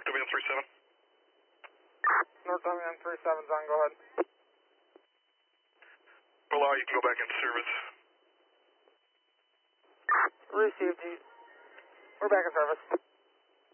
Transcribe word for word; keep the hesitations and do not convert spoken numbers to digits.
W M thirty-seven. North W M thirty-seven's on, go ahead. Below, you can go back into service. Received. We're back in service.